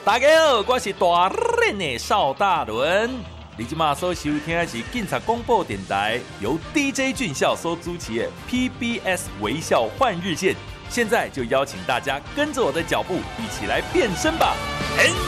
大家好，我是大人的邵大伦。你今嘛所收听的是警察广播电台，由 DJ 俊孝所主持的 PBS 微笑换日线。现在就邀请大家跟着我的脚步，一起来变身吧！